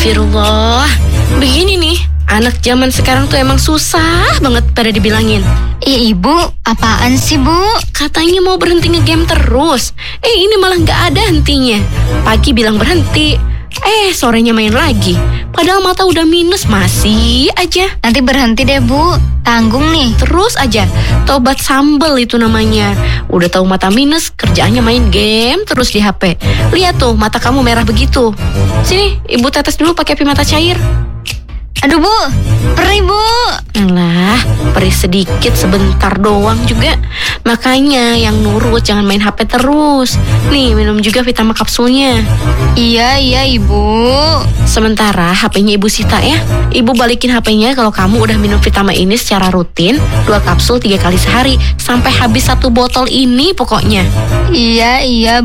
Astagfirullah. Begini nih, anak zaman sekarang tuh emang susah banget pada dibilangin. Ibu, apaan sih, Bu? Katanya mau berhenti ngegame terus. Ini malah gak ada hentinya. Pagi bilang berhenti, sorenya main lagi. Padahal mata udah minus, masih aja. Nanti berhenti deh, Bu. Tanggung nih. Terus aja, tobat sambel itu namanya. Udah tahu mata minus, kerjaannya main game terus di HP. Lihat tuh, mata kamu merah begitu. Sini, ibu tetes dulu pakai api mata cair. Aduh, Bu. Perih, Bu. Alah, perih sedikit sebentar doang juga. Makanya yang nurut jangan main HP terus. Nih, minum juga vitamin kapsulnya. Iya, Ibu. Sementara HP-nya Ibu sita ya. Ibu balikin HP-nya kalau kamu udah minum vitamin ini secara rutin 2 kapsul 3 kali sehari sampai habis 1 botol ini pokoknya. Iya,